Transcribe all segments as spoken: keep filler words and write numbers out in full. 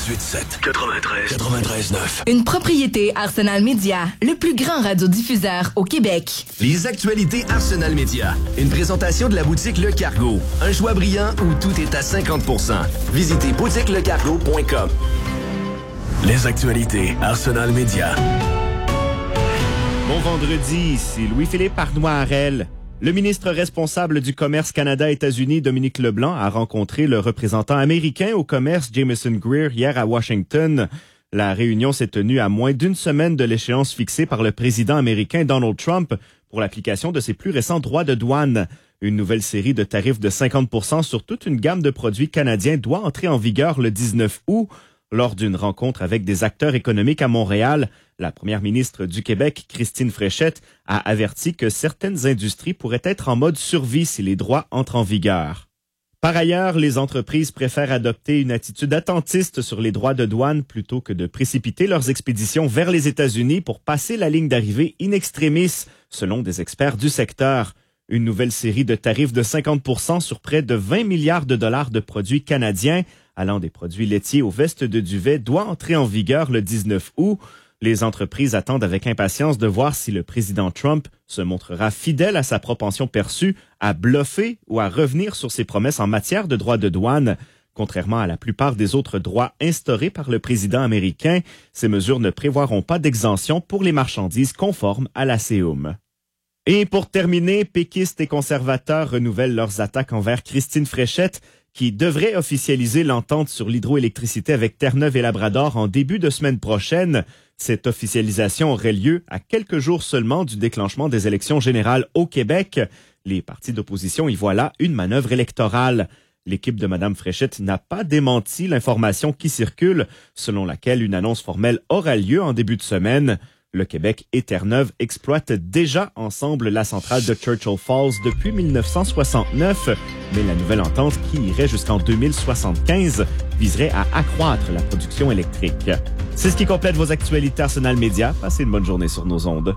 quatre-vingt-dix-huit sept, quatre-vingt-treize, quatre-vingt-treize neuf. Une propriété Arsenal Média, le plus grand radiodiffuseur au Québec. Les actualités Arsenal Média. Une présentation de la boutique Le Cargo. Un choix brillant où tout est à cinquante pour cent. Visitez boutique le cargo point com. Les actualités Arsenal Média. Bon vendredi, ici Louis-Philippe Arnois-Harel. Le ministre responsable du commerce Canada-États-Unis, Dominique Leblanc, a rencontré le représentant américain au commerce, Jameson Greer, hier à Washington. La réunion s'est tenue à moins d'une semaine de l'échéance fixée par le président américain Donald Trump pour l'application de ses plus récents droits de douane. Une nouvelle série de tarifs de cinquante pour cent sur toute une gamme de produits canadiens doit entrer en vigueur le dix-neuf août. Lors d'une rencontre avec des acteurs économiques à Montréal, la première ministre du Québec, Christine Fréchette, a averti que certaines industries pourraient être en mode survie si les droits entrent en vigueur. Par ailleurs, les entreprises préfèrent adopter une attitude attentiste sur les droits de douane plutôt que de précipiter leurs expéditions vers les États-Unis pour passer la ligne d'arrivée in extremis, selon des experts du secteur. Une nouvelle série de tarifs de cinquante pour cent sur près de vingt milliards de dollars de produits canadiens, allant des produits laitiers aux vestes de duvet, doit entrer en vigueur le dix-neuf août. Les entreprises attendent avec impatience de voir si le président Trump se montrera fidèle à sa propension perçue à bluffer ou à revenir sur ses promesses en matière de droits de douane. Contrairement à la plupart des autres droits instaurés par le président américain, ces mesures ne prévoiront pas d'exemption pour les marchandises conformes à l'A C U M. Et pour terminer, péquistes et conservateurs renouvellent leurs attaques envers Christine Fréchette, qui devrait officialiser l'entente sur l'hydroélectricité avec Terre-Neuve et Labrador en début de semaine prochaine. Cette officialisation aurait lieu à quelques jours seulement du déclenchement des élections générales au Québec. Les partis d'opposition y voient là une manœuvre électorale. L'équipe de Mme Fréchette n'a pas démenti l'information qui circule, selon laquelle une annonce formelle aura lieu en début de semaine. Le Québec et Terre-Neuve exploitent déjà ensemble la centrale de Churchill Falls depuis mille neuf cent soixante-neuf, mais la nouvelle entente, qui irait jusqu'en deux mille soixante-quinze, viserait à accroître la production électrique. C'est ce qui complète vos actualités Arsenal Média. Passez une bonne journée sur nos ondes.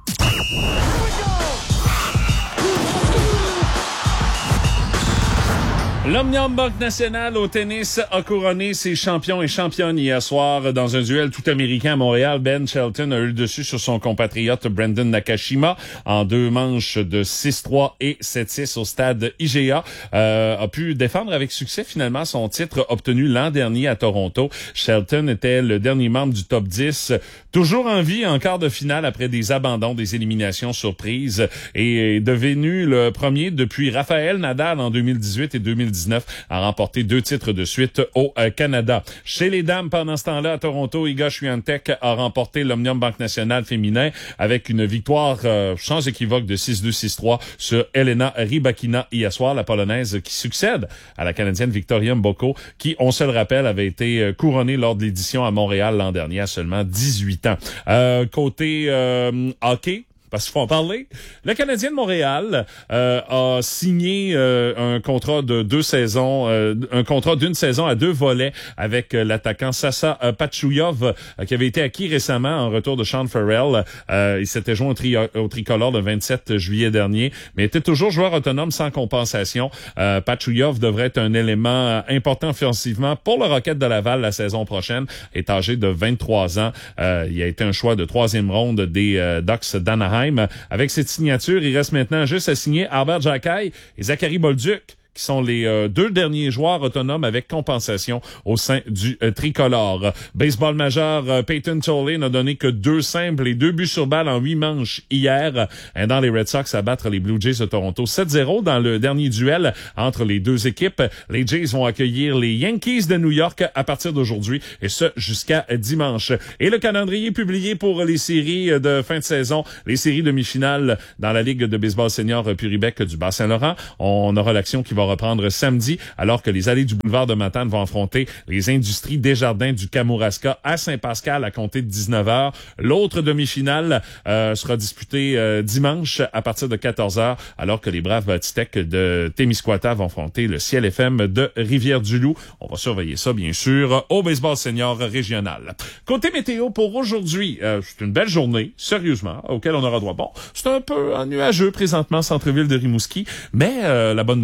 L'Omnium Banque Nationale au tennis a couronné ses champions et championnes hier soir dans un duel tout américain à Montréal. Ben Shelton a eu le dessus sur son compatriote Brandon Nakashima en deux manches de six trois et sept six au stade I G A. Euh, a pu défendre avec succès finalement son titre obtenu l'an dernier à Toronto. Shelton était le dernier membre du top dix, toujours en vie en quart de finale après des abandons, des éliminations surprises, et est devenu le premier depuis Rafael Nadal en deux mille dix-huit et deux mille dix-neuf à remporter deux titres de suite au euh, Canada. Chez les dames, pendant ce temps-là, à Toronto, Iga Swiatek a remporté l'Omnium Banque Nationale féminin avec une victoire euh, sans équivoque de six deux six trois sur Elena Rybakina hier soir, la Polonaise qui succède à la Canadienne Victoria Mboko, qui, on se le rappelle, avait été couronnée lors de l'édition à Montréal l'an dernier à seulement dix-huit ans. Euh, côté euh, hockey, parce qu'il faut en parler. Le Canadien de Montréal euh, a signé euh, un contrat de deux saisons, euh, un contrat d'une saison à deux volets avec euh, l'attaquant Sasa euh, Pachouyov, euh, qui avait été acquis récemment en retour de Sean Farrell. Euh, il s'était joint au, tri- au tricolore le vingt-sept juillet dernier, mais était toujours joueur autonome sans compensation. Euh, Pachouyov devrait être un élément important offensivement pour le Rocket de Laval la saison prochaine. Il est âgé de vingt-trois ans. Euh, il a été un choix de troisième ronde des euh, Ducks d'Anaheim. Avec cette signature, il reste maintenant juste à signer Albert Jacquet et Zachary Bolduc, qui sont les euh, deux derniers joueurs autonomes avec compensation au sein du euh, tricolore. Baseball majeur, euh, Peyton Tolley n'a donné que deux simples et deux buts sur balle en huit manches hier, aidant les Red Sox à battre les Blue Jays de Toronto sept zéro dans le dernier duel entre les deux équipes. Les Jays vont accueillir les Yankees de New York à partir d'aujourd'hui, et ce jusqu'à dimanche. Et le calendrier publié pour les séries de fin de saison, les séries demi-finales dans la Ligue de baseball senior Puribec du Bas-Saint-Laurent. On aura l'action qui va reprendre samedi, alors que les allées du boulevard de Matane vont affronter les Industries Desjardins du Kamouraska à Saint-Pascal à compter de dix-neuf heures. L'autre demi-finale euh, sera disputée euh, dimanche à partir de quatorze heures, alors que les Braves Batitech de Témiscouata vont affronter le Ciel F M de Rivière-du-Loup. On va surveiller ça, bien sûr, au baseball senior régional. Côté météo pour aujourd'hui, euh, c'est une belle journée, sérieusement, auquel on aura droit. Bon, c'est un peu nuageux présentement, centre-ville de Rimouski, mais euh, la bonne nouvelle, c'est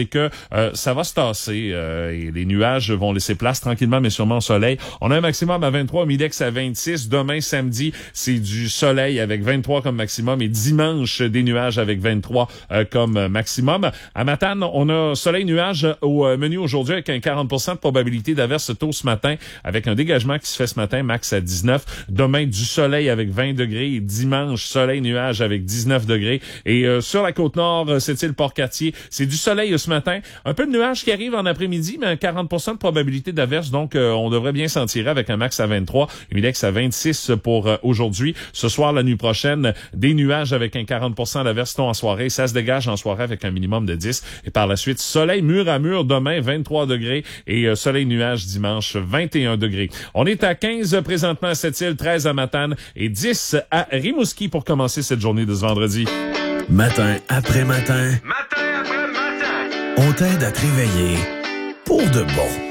c'est que euh, ça va se tasser euh, et les nuages vont laisser place tranquillement mais sûrement au soleil. On a un maximum à vingt-trois, Midex à vingt-six. Demain, samedi, c'est du soleil avec vingt-trois comme maximum et dimanche, des nuages avec vingt-trois euh, comme maximum. À Matane, on a soleil-nuage au euh, menu aujourd'hui avec un quarante pour cent de probabilité d'averse tôt ce matin avec un dégagement qui se fait ce matin, max à dix-neuf. Demain, du soleil avec vingt degrés et dimanche, soleil-nuage avec dix-neuf degrés. Et euh, sur la Côte-Nord, cette île Port-Cartier, c'est du soleil ce matin. Un peu de nuages qui arrivent en après-midi, mais un quarante pour cent de probabilité d'averse, donc euh, on devrait bien s'en tirer avec un max à vingt-trois, un index à vingt-six pour euh, aujourd'hui. Ce soir, la nuit prochaine, des nuages avec un quarante pour cent d'averse tôt en soirée. Ça se dégage en soirée avec un minimum de dix. Et par la suite, soleil mur à mur demain, vingt-trois degrés et euh, soleil-nuage dimanche, vingt et un degrés. On est à quinze présentement à Sept-Îles, treize à Matane et dix à Rimouski pour commencer cette journée de ce vendredi. Matin après matin. Matin après matin. On t'aide à te réveiller pour de bon.